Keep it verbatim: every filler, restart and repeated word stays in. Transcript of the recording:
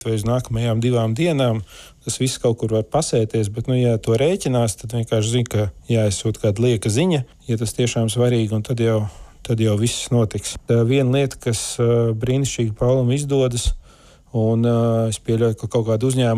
vai uz nākamajām divām dienām. Tas viss kaut kur var pasēties, bet, nu, ja to rēķinās, tad vienkārši zina, ka jāizsūta kāda lieka ziņa, ja tas tiešām svarīgi, un tad jau, tad jau viss notiks. Tā viena lieta, kas brīnišķīgi Paulam izdodas, un es pieļauju, ka kaut kādu uzņēmumu